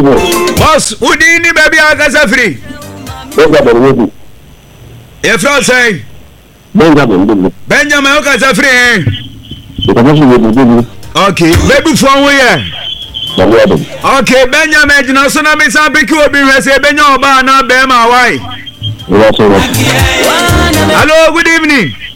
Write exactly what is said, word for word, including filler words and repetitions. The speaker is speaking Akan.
Boss, who didn't baby Agasa free? If you're saying Benjamin Agasa free. Okay, baby from where? Okay, Benjamin, no son of me, some big will be receiving your bar, not Bema. Why? Hello, good evening.